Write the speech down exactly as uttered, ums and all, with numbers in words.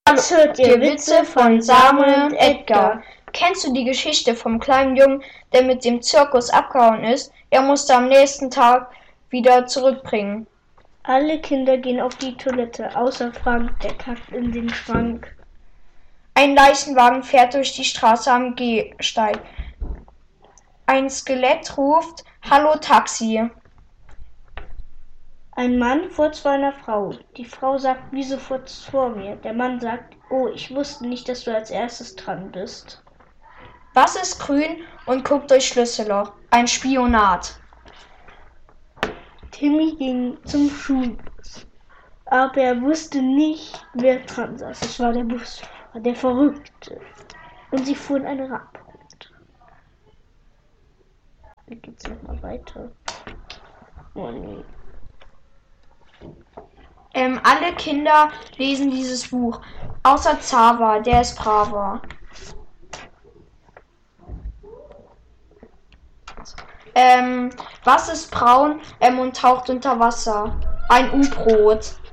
Jetzt hört ihr Witze von Samuel und Edgar. Kennst du die Geschichte vom kleinen Jungen, der mit dem Zirkus abgehauen ist? Er musste am nächsten Tag wieder zurückbringen. Alle Kinder gehen auf die Toilette, außer Frank, der kackt in den Schrank. Ein Leichenwagen fährt durch die Straße am Gehsteig. Ein Skelett ruft: Hallo Taxi. Ein Mann furzt vor einer Frau. Die Frau sagt: Wieso furzt vor mir? Der Mann sagt: Oh, ich wusste nicht, dass du als erstes dran bist. Was ist grün und guckt durch Schlüsselloch? Ein Spionat. Timmy ging zum Schulbus, aber er wusste nicht, wer dran saß. Es war der Busfahrer, der Verrückte. Und sie fuhren eine Rampe runter. Wie geht's nochmal weiter? Oh nee. Ähm, alle Kinder lesen dieses Buch, außer Xaver, der ist braver. Ähm, was ist braun ähm, und taucht unter Wasser? Ein U-Boot.